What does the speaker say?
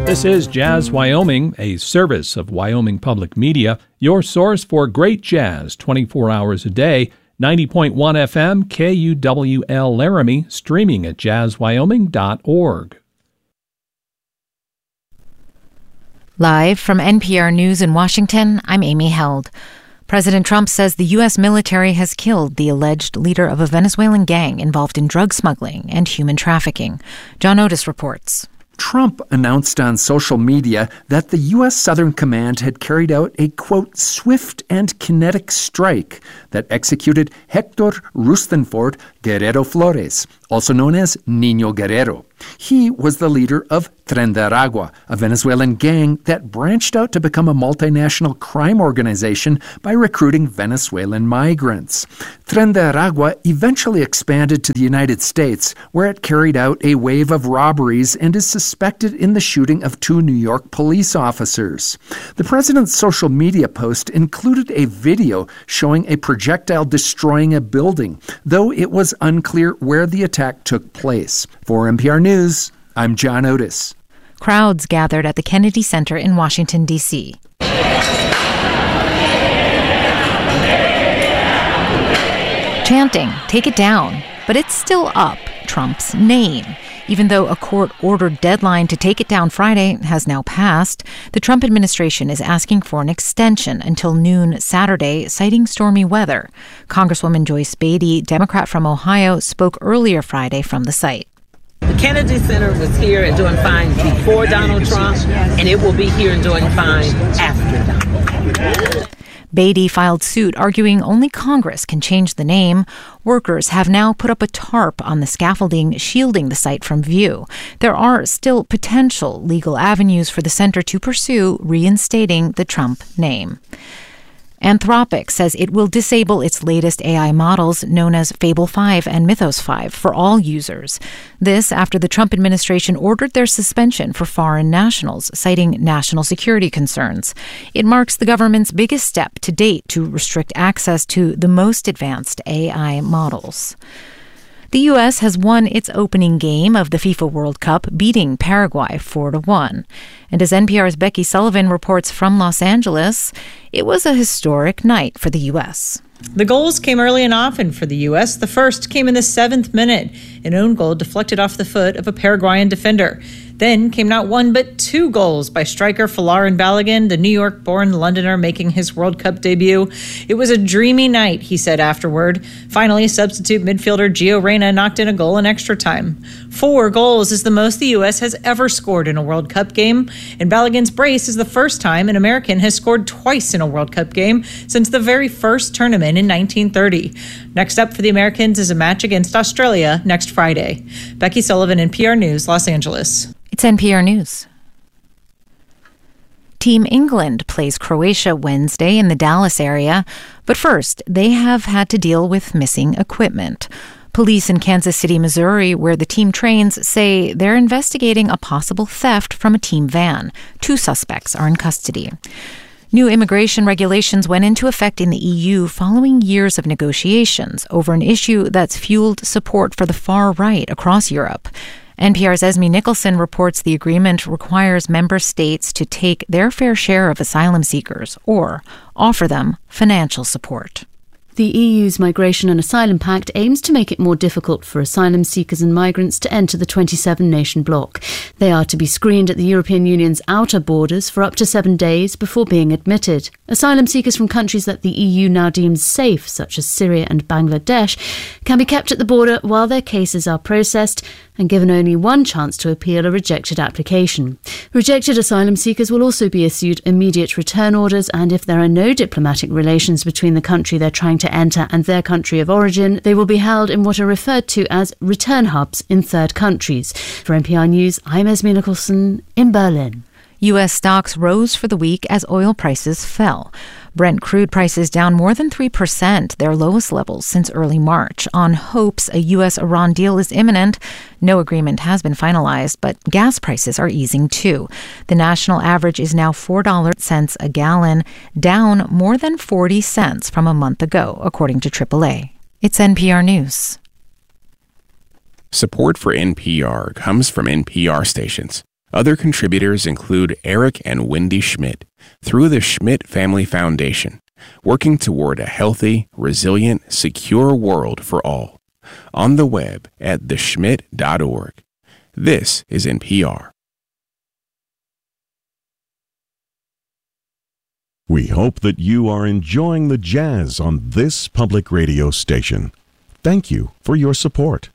This is Jazz Wyoming, a service of Wyoming Public Media, your source for great jazz 24 hours a day. 90.1 FM, KUWL Laramie, streaming at jazzwyoming.org. Live from NPR News in Washington, I'm Amy Held. President Trump says the U.S. military has killed the alleged leader of a Venezuelan gang involved in drug smuggling and human trafficking. John Otis reports. Trump announced on social media that the U.S. Southern Command had carried out a, quote, swift and kinetic strike that executed Hector Rustenford Guerrero Flores, also known as Niño Guerrero. He was the leader of Tren de Aragua, a Venezuelan gang that branched out to become a multinational crime organization by recruiting Venezuelan migrants. Tren de Aragua eventually expanded to the United States, where it carried out a wave of robberies and is suspected in the shooting of 2 New York police officers. The president's social media post included a video showing a projectile destroying a building, though it was unclear where the attack took place. For NPR News, I'm John Otis. Crowds gathered at the Kennedy Center in Washington, D.C. Chanting, "Take it down," but it's still up, Trump's name. Even though a court-ordered deadline to take it down Friday has now passed, the Trump administration is asking for an extension until noon Saturday, citing stormy weather. Congresswoman Joyce Beatty, Democrat from Ohio, spoke earlier Friday from the site. The Kennedy Center was here and doing fine before Donald Trump, and it will be here and doing fine after Donald. Beatty filed suit arguing only Congress can change the name. Workers have now put up a tarp on the scaffolding shielding the site from view. There are still potential legal avenues for the center to pursue reinstating the Trump name. Anthropic says it will disable its latest AI models known as Fable 5 and Mythos 5 for all users. This after the Trump administration ordered their suspension for foreign nationals, citing national security concerns. It marks the government's biggest step to date to restrict access to the most advanced AI models. The U.S. has won its opening game of the FIFA World Cup, beating Paraguay 4-1. And as NPR's Becky Sullivan reports from Los Angeles, it was a historic night for the U.S. The goals came early and often for the U.S. The first came in the 7th minute, an own goal deflected off the foot of a Paraguayan defender. Then came not one but 2 goals by striker Folarin Balogun, the New York-born Londoner making his World Cup debut. It was a dreamy night, he said afterward. Finally, substitute midfielder Gio Reyna knocked in a goal in extra time. 4 goals is the most the U.S. has ever scored in a World Cup game, and Balogun's brace is the first time an American has scored twice in a World Cup game since the very first tournament in 1930. Next up for the Americans is a match against Australia next Friday. Becky Sullivan, NPR News, Los Angeles. It's NPR News. Team England plays Croatia Wednesday in the Dallas area, but first, they have had to deal with missing equipment. Police in Kansas City, Missouri, where the team trains, say they're investigating a possible theft from a team van. 2 suspects are in custody. New immigration regulations went into effect in the EU following years of negotiations over an issue that's fueled support for the far right across Europe. NPR's Esme Nicholson reports the agreement requires member states to take their fair share of asylum seekers or offer them financial support. The EU's Migration and Asylum Pact aims to make it more difficult for asylum seekers and migrants to enter the 27-nation bloc. They are to be screened at the European Union's outer borders for up to 7 days before being admitted. Asylum seekers from countries that the EU now deems safe, such as Syria and Bangladesh, can be kept at the border while their cases are processed and given only one chance to appeal a rejected application. Rejected asylum seekers will also be issued immediate return orders, and if there are no diplomatic relations between the country they're trying to enter and their country of origin, they will be held in what are referred to as return hubs in third countries. For NPR News, I'm Esme Nicholson in Berlin. U.S. stocks rose for the week as oil prices fell. Brent crude prices down more than 3%, their lowest levels since early March, on hopes a U.S.-Iran deal is imminent. No agreement has been finalized, but gas prices are easing too. The national average is now $4 a gallon, down more than 40 cents from a month ago, according to AAA. It's NPR News. Support for NPR comes from NPR stations. Other contributors include Eric and Wendy Schmidt through the Schmidt Family Foundation, working toward a healthy, resilient, secure world for all. On the web at theschmidt.org. This is NPR. We hope that you are enjoying the jazz on this public radio station. Thank you for your support.